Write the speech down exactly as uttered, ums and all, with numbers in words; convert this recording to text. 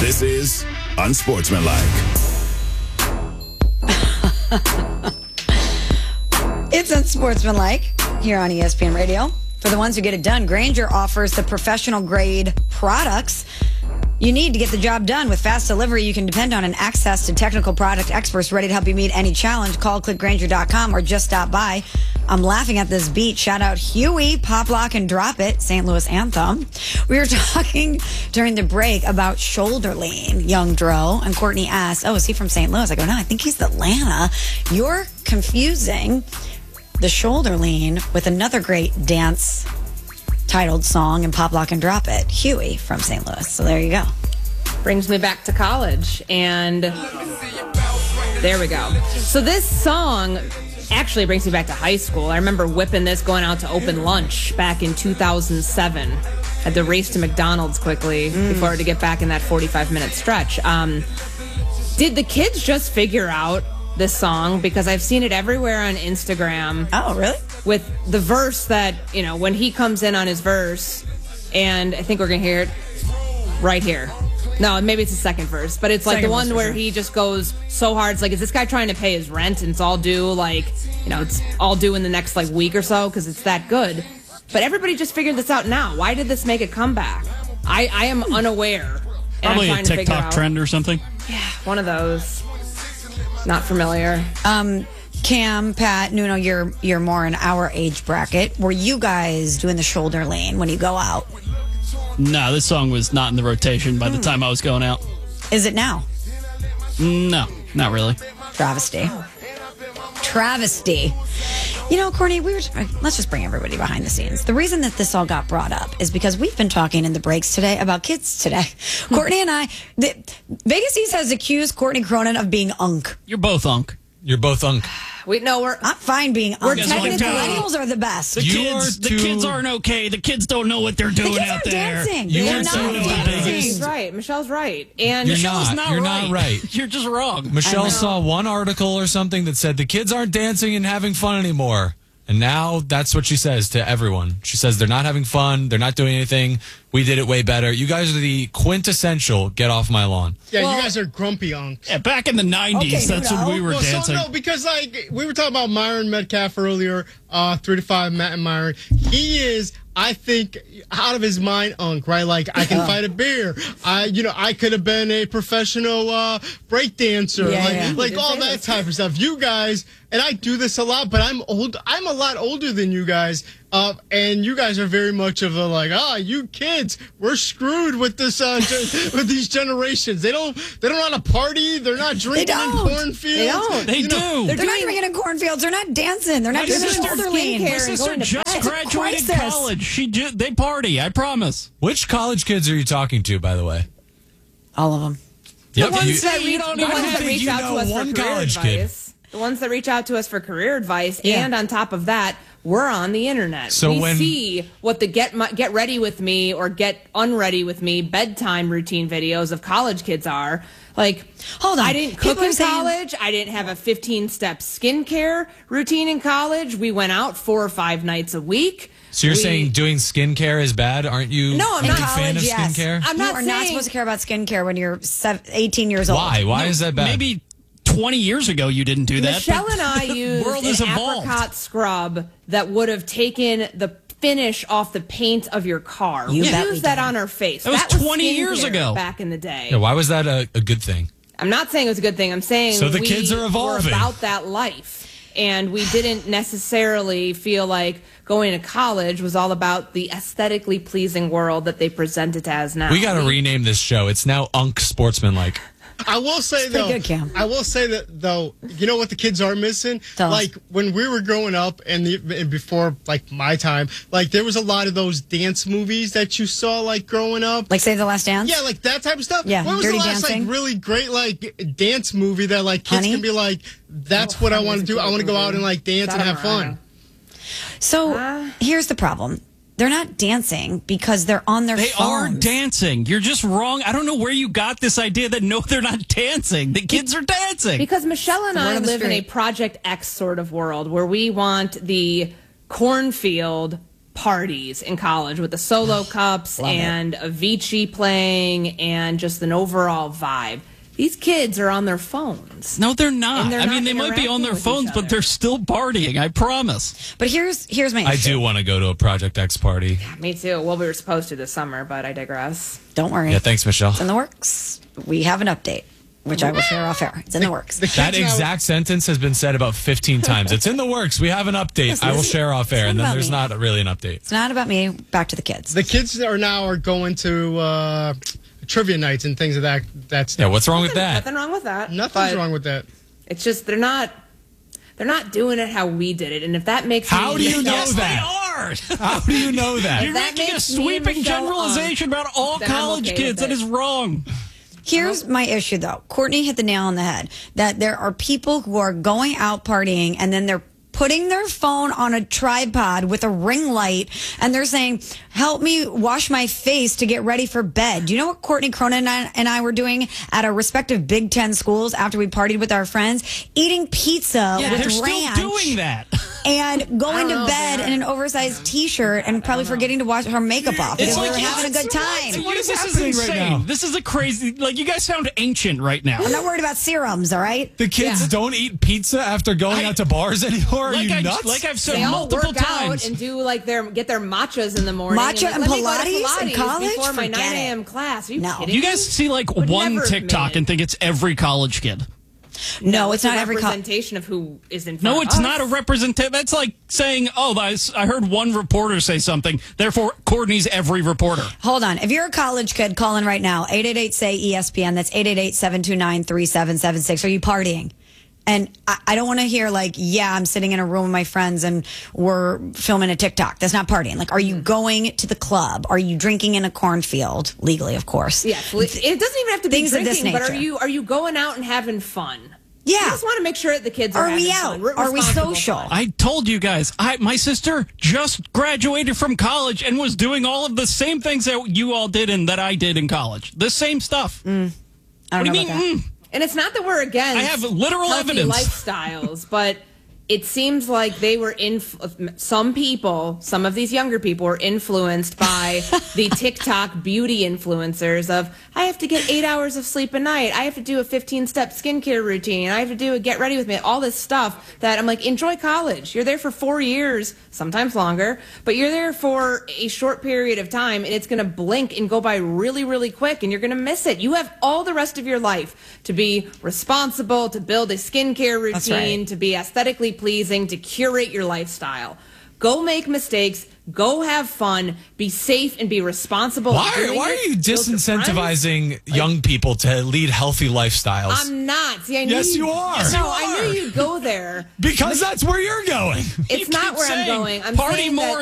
This is Unsportsmanlike. It's Unsportsmanlike here on E S P N Radio. For the ones who get it done, Grainger offers the professional grade products you need to get the job done. With fast delivery, you can depend on an access to technical product experts ready to help you meet any challenge. Call click grainger dot com or just stop by. I'm laughing at this beat. Shout out Huey, Pop Lock and Drop It, Saint Louis anthem. We were talking during the break about shoulder lean, young Dro, and Courtney asked, oh, is he from Saint Louis? I go, no, I think he's Atlanta. You're confusing the shoulder lean with another great dance titled song and Pop Lock and Drop It, Huey from Saint Louis. So there you go. Brings me back to college, and there we go. So this song actually brings me back to high school. I remember whipping this going out to open lunch back in two thousand seven. Had to race to McDonald's quickly mm. before I had to get back in that forty-five minute stretch. Um, did the kids just figure out this song? Because I've seen it everywhere on Instagram. Oh, really? With the verse that, you know, when he comes in on his verse, and I think we're going to hear it right here. No, maybe it's the second verse, but it's like second the one where sure. he just goes so hard. It's like, is this guy trying to pay his rent and it's all due, like, you know, it's all due in the next, like, week or so because it's that good. But everybody just figured this out now. Why did this make a comeback? I, I am unaware. Probably a TikTok trend or something. Yeah, one of those. Not familiar. Um, Cam, Pat, Nuno, you're you're more in our age bracket. Were you guys doing the shoulder lean when you go out? No, this song was not in the rotation by the Hmm. time I was going out. Is it now? No, not really. Travesty. Travesty. You know, Courtney, we were, let's just bring everybody behind the scenes. The reason that this all got brought up is because we've been talking in the breaks today about kids today. Courtney and I, the, Vegas East has accused Courtney Cronin of being unk. You're both unk. You're both unk. We no, we're I'm fine being we're unk. technically Millennials are the best. The kids, the kids aren't okay. The kids don't know what they're doing the kids out aren't there. Dancing. You They're are not two of the dancing. Michelle's right. Michelle's right. And You're Michelle's not. not You're right. not right. You're just wrong. Michelle saw one article or something that said the kids aren't dancing and having fun anymore. And now that's what she says to everyone. She says they're not having fun. They're not doing anything. We did it way better. You guys are the quintessential get off my lawn. Yeah, Well- you guys are grumpy unks. Yeah, back in the nineties, Okay, that's Nuno. when we were Well, dancing. so no, because like we were talking about Myron Metcalf earlier, uh, three to five, Matt and Myron. He is, I think, out of his mind unk, right? Like I can fight a bear. I, you know, I could have been a professional uh, break dancer, Yeah, like, yeah. like all that type of stuff. You guys, and I do this a lot, but I'm old. I'm a lot older than you guys. Uh, and you guys are very much of a like, ah, you kids, we're screwed with this, uh, ge- with these generations. They don't, they don't know how to party. They're not drinking in don't. cornfields. They don't. They You know, do. They're, They're not doing- drinking in cornfields. They're not dancing. They're not My doing the sister- shoulder lean. skincare My and sister going to just bed. It's a graduated crisis. college. She ju- they party. I promise. Which college kids are you talking to, by the way? All of them. The Yep, ones you- that you reach, don't the even ones have that to reach you out know to us one for career college kid. advice. The ones that reach out to us for career advice, Yeah. and on top of that, we're on the internet. So we when- see what the get my, get ready with me or get unready with me bedtime routine videos of college kids are. Like, Hold on. I didn't People cook are in saying- college. I didn't have a fifteen step skincare routine in college. We went out four or five nights a week. So you're We- saying doing skincare is bad? Aren't you No, I'm a not. big fan of College, yes. skincare? I'm not you are saying not supposed to care about skincare when you're seven, eighteen years old. Why? Why No, is that bad? Maybe twenty years ago you didn't do that. Michelle but and I the used world has an evolved. apricot scrub that would have taken the finish off the paint of your car. You we bet we used that did. on our face. That was twenty years skincare ago. Back in the day. Yeah, why was that a, a good thing? I'm not saying it was a good thing. I'm saying So the we kids are evolving. were about that life. And we didn't necessarily feel like going to college was all about the aesthetically pleasing world that they present it as now. We got to rename this show. It's now Unk Sportsmanlike. I will say pretty though, good, Cam. I will say that though, you know what the kids are missing? Tell us. Like when we were growing up and, the, and before like my time, like there was a lot of those dance movies that you saw like growing up. Like Save the Last Dance? Yeah, like that type of stuff. Yeah, When was Dirty the last Dancing. like really great like dance movie that like kids Honey? can be like, that's Oh, what I Honey want to is a do. I great want to go movie. out and like dance Shout and out have fun. Mariah. So Uh, here's the problem. They're not dancing because they're on their They are phones. dancing. You're just wrong. I don't know where you got this idea that no, they're not dancing. The kids are dancing. Because Michelle and Word I on the live in a street. Project X sort of world where we want the cornfield parties in college with the solo cups and Avicii playing and just an overall vibe. These kids are on their phones. No, they're not. they're I not mean, they might be on interacting their with phones, each but other. they're still partying. I promise. But here's here's my I issue. do want to go to a Project X party. Me too. Well, we were supposed to this summer, but I digress. Don't worry. Yeah, thanks, Michelle. It's in the works. We have an update, which I will share off air. It's in the works. The That kids now- exact sentence has been said about fifteen times. It's in the works. We have an update. Listen, I will this is- share off air, it's and not then about there's me. not really an update. It's not about me. Back to the kids. The kids are now are going to uh, trivia nights and things of that. That's Yeah, what's wrong with that? Nothing wrong with that. nothing's but wrong with that. It's just they're not they're not doing it how we did it, and if that makes How me, do you know Yes, that? they are. How do you know that? You're that making a makes me and sweeping Michelle generalization about all then I'm college okay kids. with That it. is wrong. Here's my issue, though. Courtney hit the nail on the head that there are people who are going out partying and then they're putting their phone on a tripod with a ring light and they're saying, help me wash my face to get ready for bed. Do you know what Courtney Cronin and I, and I were doing at our respective Big Ten schools after we partied with our friends? Eating pizza Yeah, with they're ranch. still doing that. And going to know, bed man. in an oversized T-shirt and probably forgetting to wash her makeup off because we were you- having a good What time. is This this? is Is happening right insane. now. This is a crazy. Like you guys sound ancient right now. I'm not worried about serums, all right? The kids Yeah. don't eat pizza after going I- out to bars anymore? Are Like, you I, nuts? like I've said they all multiple work times. out and do like their get their matchas in the morning. Matcha like, and let me go to Pilates in Pilates college? before my Forget nine it. a.m. class. Are you No. kidding You me? guys see like Would one never have TikTok made it. and think it's every college kid. No, it's a not every college. representation of who is in front No, of it's us. not a representation. That's like saying, "Oh, I, s- I heard one reporter say something. Therefore, Courtney's every reporter." Hold on. If you're a college kid, call in right now. eight eight eight, S A Y, E S P N. That's eight eight eight, seven two nine, three seven seven six. Are you partying? And I, I don't want to hear like, yeah, I'm sitting in a room with my friends and we're filming a TikTok. That's not partying. Like, are you going to the club? Are you drinking in a cornfield? Legally, of course. Yeah, it doesn't even have to be Things of this drinking, but are nature. you are you going out and having fun? Yeah. I just want to make sure that the kids are, Are we having out? fun. Re- Are we responsible social? fun. I told you guys, I my sister just graduated from college and was doing all of the same things that you all did and that I did in college. The same stuff. I don't What do you know mean? about that. mm? And it's not that we're against I have literal healthy evidence. lifestyles, but it seems like they were in some people, some of these younger people were influenced by the TikTok beauty influencers of I have to get eight hours of sleep a night. I have to do a fifteen step skincare routine. I have to do a get ready with me. All this stuff that I'm like, enjoy college. You're there for four years, sometimes longer, but you're there for a short period of time and it's going to blink and go by really, really quick and you're going to miss it. You have all the rest of your life to be responsible, to build a skincare That's routine, right. to be aesthetically pleasing, to curate your lifestyle. Go make mistakes. Go have fun. Be safe and be responsible. Why, doing why it. are you Build your friends. disincentivizing young people to lead healthy lifestyles? I'm not. See, I knew Yes, you are. Yes, no, you I are. knew you'd go there. because that's where you're going. It's You not keep where I'm saying, going. I'm party saying more that